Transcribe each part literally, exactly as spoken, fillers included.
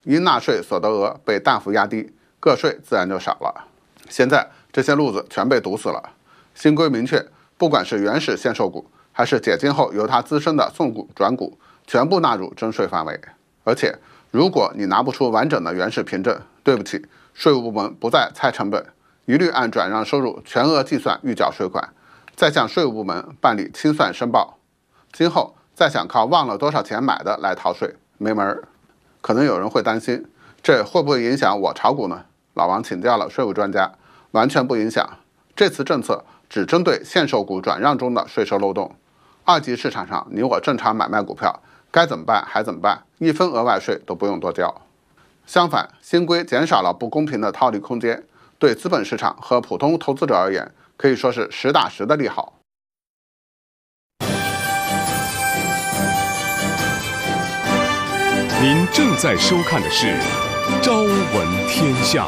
因纳税所得额被大幅压低，个税自然就少了。现在这些路子全被堵死了。新规明确，不管是原始限售股，还是解禁后由它滋生的送股转股，全部纳入征税范围。而且，如果你拿不出完整的原始凭证，对不起，税务部门不再猜成本，一律按转让收入全额计算预缴税款，再向税务部门办理清算申报。今后再想靠忘了多少钱买的来逃税，没门儿。可能有人会担心，这会不会影响我炒股呢？老王请教了税务专家，完全不影响。这次政策只针对限售股转让中的税收漏洞，二级市场上你我正常买卖股票，该怎么办还怎么办，一分额外税都不用多交。相反，新规减少了不公平的套利空间，对资本市场和普通投资者而言，可以说是实打实的利好。 您正在收看的是《朝闻天下》。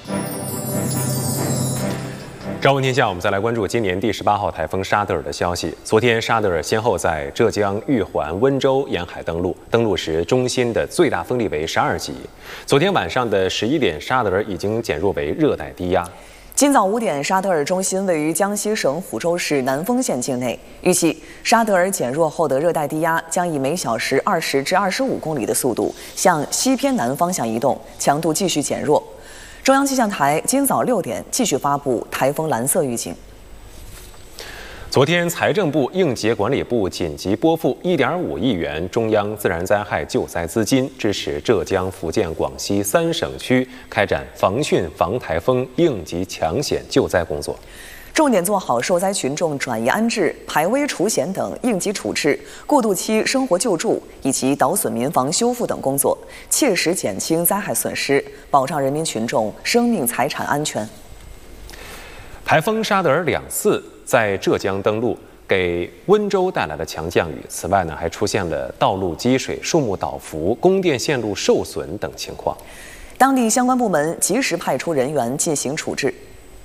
朝闻天下，我们再来关注今年第十八号台风沙德尔的消息。昨天，沙德尔先后在浙江、玉环、温州沿海登陆，登陆时中心的最大风力为十二级。昨天晚上的十一点，沙德尔已经减弱为热带低压。 今早五点，沙德尔中心位于江西省抚州市南丰县境内。预计沙德尔减弱后的热带低压将以每小时二十至二十五公里的速度向西偏南方向移动，强度继续减弱。中央气象台今早六点继续发布台风蓝色预警。 昨天，财政部、应急管理部紧急拨付一点五亿元中央自然灾害救灾资金，支持浙江、福建、广西三省区开展防汛防台风应急抢险救灾工作， 重点做好受灾群众转移安置、排危除险等应急处置、过渡期生活救助以及导损民房修复等工作，切实减轻灾害损失，保障人民群众生命财产安全。 台风沙德尔两次在浙江登陆，给温州带来了强降雨。此外呢，还出现了道路积水、树木倒伏、供电线路受损等情况。 当地相关部门及时派出人员进行处置。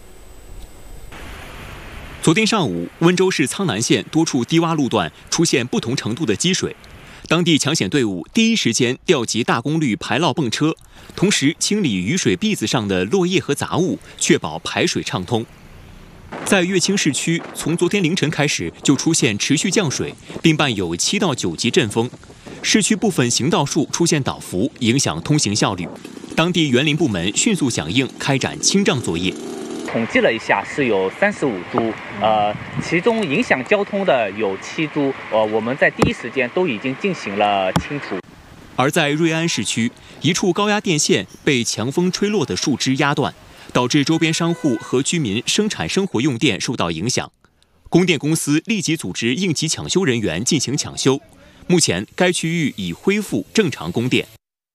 昨天上午，温州市苍南县多处低洼路段出现不同程度的积水，当地抢险队伍第一时间调集大功率排涝泵车，同时清理雨水篦子上的落叶和杂物，确保排水畅通。在乐清市区，从昨天凌晨开始就出现持续降水，并伴有七到九级阵风，市区部分行道树出现倒伏，影响通行效率。当地园林部门迅速响应，开展清障作业。 统计了一下，是有三十五株，呃，其中影响交通的有七株，呃，我们在第一时间都已经进行了清除。 而在瑞安市区，一处高压电线被强风吹落的树枝压断，导致周边商户和居民生产生活用电受到影响。供电公司立即组织应急抢修人员进行抢修，目前该区域已恢复正常供电。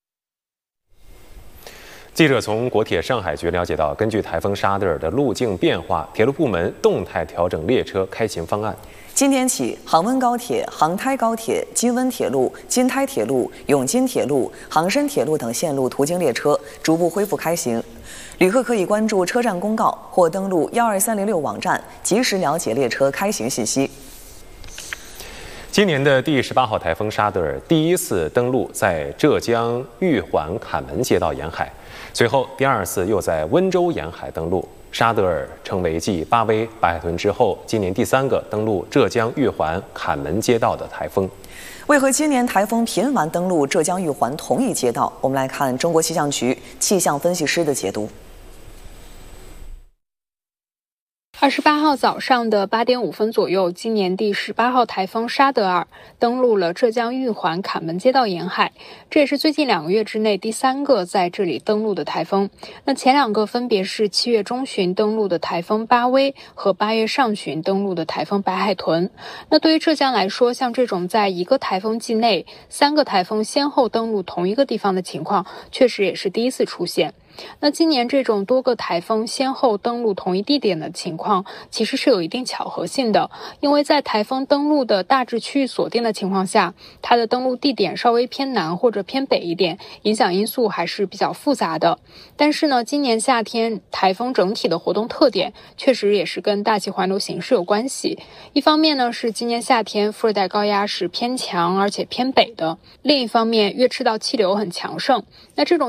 记者从国铁上海局了解到，根据台风沙德尔的路径变化，铁路部门动态调整列车开行方案。 今天起，杭温高铁、杭台高铁、金温铁路、金台铁路、永金铁路、杭深铁路等线路途经列车逐步恢复开行。旅客可以关注车站公告或登录幺二三零六网站，及时了解列车开行信息。 今年的第十八号台风沙德尔第一次登陆在浙江玉环坎门街道沿海，随后第二次又在温州沿海登陆。沙德尔成为继巴威、白海豚之后，今年第三个登陆浙江玉环坎门街道的台风。 为何今年台风频繁登陆浙江玉环同一街道？我们来看中国气象局气象分析师的解读。 二十八号早上的八点五分左右，今年第十八号台风沙德尔登陆了浙江玉环坎门街道沿海，这也是最近两个月之内第三个在这里登陆的台风。那前两个分别是七月中旬登陆的台风巴威和八月上旬登陆的台风白海豚。那对于浙江来说，像这种在一个台风季内三个台风先后登陆同一个地方的情况，确实也是第一次出现。 那今年这种多个台风先后登陆同一地点的情况，其实是有一定巧合性的，因为在台风登陆的大致区域锁定的情况下，它的登陆地点稍微偏南或者偏北一点，影响因素还是比较复杂的。但是呢，今年夏天台风整体的活动特点确实也是跟大气环流形势有关系。一方面呢，是今年夏天副热带高压是偏强而且偏北的，另一方面，粤赤道气流很强盛，那这种